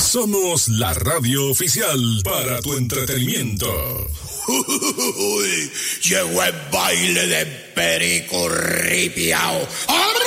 Somos la radio oficial para tu entretenimiento. Llegó el baile de Perico Ripiao. ¡Ahora!